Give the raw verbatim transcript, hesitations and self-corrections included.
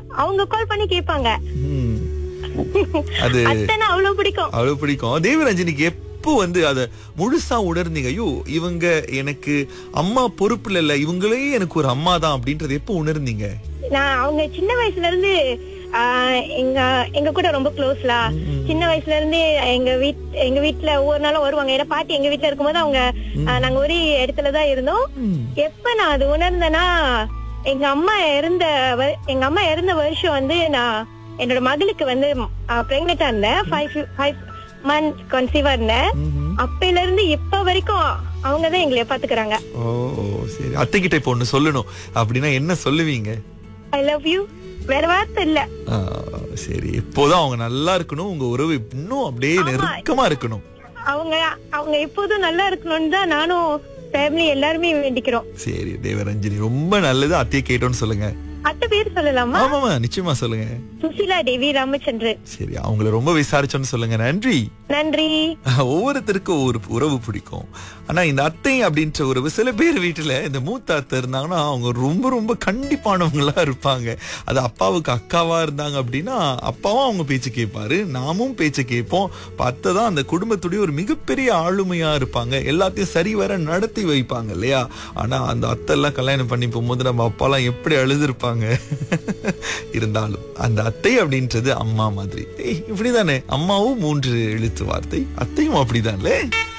அவங்க கால் பண்ணி கேட்பாங்க. ம். அது அத்தனை அவ்வளவு பிடிக்கும். அவ்வளவு பிடிக்கும். தேவரஞ்சனிக்கு எப்போ வந்து அத முழுசா உணர்ந்தீங்க? ஐயோ இவங்க எனக்கு அம்மா பொறுப்புல இல்ல, இவங்களே எனக்கு ஒரு அம்மா தான் அப்படின்றது எப்போ உணர்ந்தீங்க? நான் அவங்க சின்ன வயசுல இருந்து ஆஹ் எங்க எங்க கூட ரொம்ப க்ளோஸ்லா. சின்ன வயசுல இருந்து எங்க வீட் எங்க வீட்டுல ஒவ்வொரு நாளும் வருவாங்க. ஏன்னா பாட்டி எங்க வீட்டுல இருக்கும்போது அவங்க ஆஹ் நாங்க ஒரே இடத்துலதான் இருந்தோம். எப்ப நான் அது உணர்ந்தேன்னா, எங்க அம்மா இறந்த வ- எங்க அம்மா இறந்த வருஷம் வந்து நான் என்னோட மகளுக்கு வந்து பிரெக்னெண்டா இருந்தேன். ஃபைவ் ஃபைவ் மந்த் கன்சீவா இருந்தேன். அப்பையில இருந்து இப்ப வரைக்கும் அவங்கதான் எங்களை பாத்துக்கிறாங்க. ஓ சரி. அத்தை கிட்ட இப்போ ஒண்ணு சொல்லணும் அப்படின்னா என்ன சொல்லுவீங்க? I love you. வேற வார்த்தை இல்ல. ஆ, சரி. இப்போதான் அவங்க நல்லா இருக்கணும், உங்க உறவு இன்னும் அப்படியே நெருக்கமா இருக்கணும். அவங்க அவங்க எப்போதும் நல்லா இருக்கணும்னு தான் நானும் ஃபேமிலி எல்லாருமே வேண்டிக்கிறோம். சரி தேவரஞ்சனி, ரொம்ப நல்லது. அத்தையை கேட்டோன்னு சொல்லுங்க. அத்தை பேர் சொல்லலாமா? ஆமாமா நிச்சயமா சொல்லுங்க. சுசிலா தேவி ராமச்சந்திரன். சரி, அவங்கள ரொம்ப விசாரிச்சோன்னு சொல்லுங்க. நன்றி. நன்றி. ஒவ்வொருத்தருக்கும் ஒரு உறவு பிடிக்கும். ஆனா இந்த அத்தை அப்படின்ற உறவு, சில பேர் வீட்டுல இந்த மூத்த அத்தை இருந்தாங்கன்னா அவங்க ரொம்ப ரொம்ப கண்டிப்பானவங்களா இருப்பாங்க. அது அப்பாவுக்கு அக்காவா இருந்தாங்க அப்படின்னா அப்பாவும் அவங்க பேச்சு கேட்பாரு, நாமும் பேச்சு கேட்போம். பார்த்ததான் அந்த குடும்பத்துடைய ஒரு மிகப்பெரிய ஆளுமையா இருப்பாங்க. எல்லாத்தையும் சரிவர நடத்தி வைப்பாங்க இல்லையா? ஆனா அந்த அத்தை எல்லாம் கல்யாணம் பண்ணி போகும்போது நம்ம அப்பா எல்லாம் எப்படி அழுதுருப்பாங்க. இருந்தாலும் அந்த அத்தை அப்படின்றது அம்மா மாதிரி. ஏய், இப்படிதானே? அம்மாவும் மூன்று எழுத்து வார்த்தை, அத்தையும் அப்படிதான்ல.